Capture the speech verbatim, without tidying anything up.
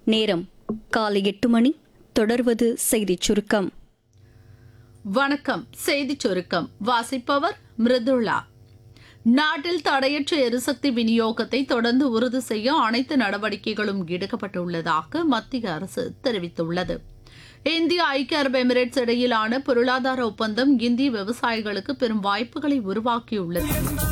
நேரம் காலை எட்டு மணி. தொடர்வது செய்திச் சுருக்கம். வணக்கம். செய்திச் சுருக்கம் வாசிப்பவர் மிருதுளா. நாட்டில் தடையற்ற எரிசக்தி விநியோகத்தை தொடர்ந்து உறுதி செய்ய அனைத்து நடவடிக்கைகளும் எடுக்கப்பட்டுள்ளதாக மத்திய அரசு தெரிவித்துள்ளது. இந்திய ஐக்கிய அரபு எமிரேட்ஸ் இடையிலான பொருளாதார ஒப்பந்தம் இந்திய விவசாயிகளுக்கு பெரும் வாய்ப்புகளை உருவாக்கியுள்ளது என்று